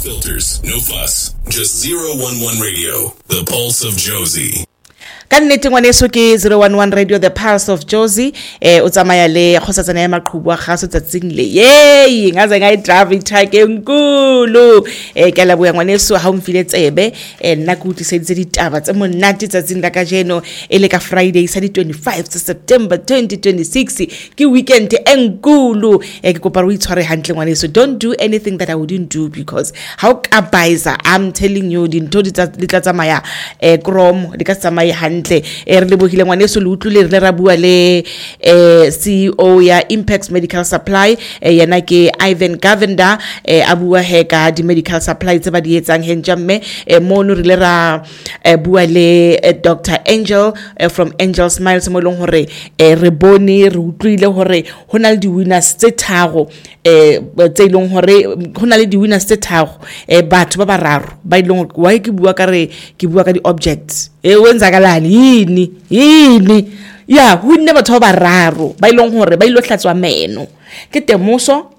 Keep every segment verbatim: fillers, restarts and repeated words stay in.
filters, no fuss. Just zero one one Radio, the pulse of Jozi. Kannete ngwaneso ke zero one one Radio, the pulse of Jozi. eh o tsamaya le kgosatsana ya maqhubu a gaso tsatsing le yey ngaze ngai drive truck enkulu eh ke la buya ngwaneso ha o mfile tsebe eh nna ke utliseditse ditaba tse monate tsatsing la kajeno ele ka Friday sa di twenty-five tsa September twenty twenty-six ke weekend enkulu eh ke kopa re itshware hantle ngwaneso. Don't do anything that I wouldn't do, because how kabaiza, I'm telling you, dintho di tla tsamaya eh krom di ka tsamaya hantle. e re lebohile ngwaneso le utlwile re ra bua le eh C E O ya Impact Medical Supply eh yana ke Ivan Govender eh a bua he ka di medical supply tse ba di etsang henjamme eh mono re le ra eh, bua le eh, Doctor Angel eh, from Angel Smiles mo leng hore eh re bone re utlwile hore hona le di winners tse tharo eh tse leng hore hona le di winners tse tharo eh batho ba bararo ba ileng wa ke bua ka re ke bua ka di objects e wenzakalani yini yini ya hunne batho ba bararo ba ileng hore ba ilo hlatswa meno ke Temoso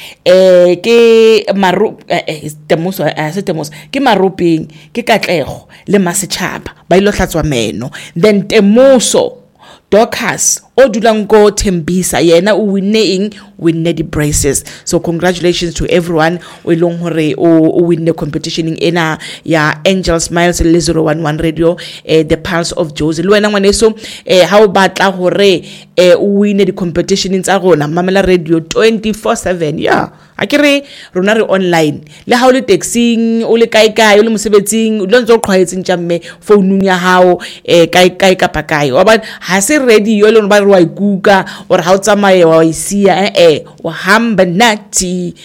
eh ke maru eh Temoso a se Temoso ke Maruping ke Katlego le Masetšhaba ba ilo hlatswa meno. Then Temoso Docas o dulang go Tembisa yena o winning winne di braces. So congratulations to everyone o ilong hore o winne competition in ena ya Angel Smiles le zero one one Radio eh, the pulse of Jozi. Le wena ngwaneso eh ha o batla hore eh o winne di competition tsa rona mamela radio twenty-four seven ya akere rona re online le ha o le taxing o le kai kai o le mosebetsing o ntse o qhwaetseng tjamme phone ya hao eh kai kai kapa kai wa ba ha se radio le ba re wa ikuka or ha o tsamaye wa isia eh eh o hamba nati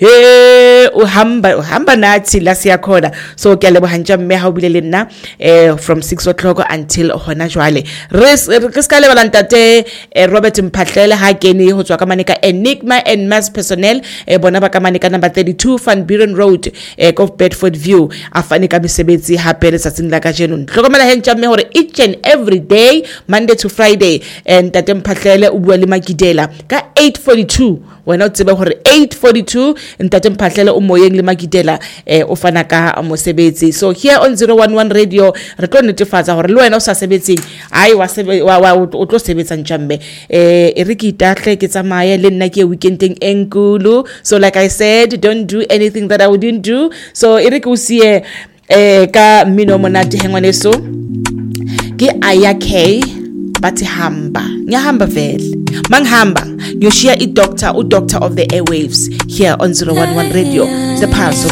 he o hamba o hamba nathi la siya khona. So ke lebo hanja mme ha o bile le nna eh from six o'clock until hona jwale re re ska le balantate eh, Robert Mphahlele ha kene ho tswa ka manika Enigma and Mass Personnel eh bona ba ka manika number thirty-two Van Buren Road eh of Bedford View a fane ka mesebetsi hape le tsatsing la ka jeno hlokomela hentja mme hore each and every day Monday to Friday and Tate Mphahlele o bua le Makidela ka eight forty-two wena o tsebe hore eight forty-two Ntate Mphahlele o moyeng le Makidela eh o fana ka mosebetsi. So here on zero one one Radio re tlo netefatsa hore le wena o sa sebetseng ai wa sebe wa o tlo sebetsa ntjambe eh e re ke itahle ke tsamaye le nna ke weekending enkulu. So like I said, don't do anything that I wouldn't do. So e re ke o sie eh ka mino monate hengwaneso ke Aya K bathi hamba ngihamba vele manghamba ngiyoshiya I doctor u doctor of the airwaves here on zero one one Radio, the pulse of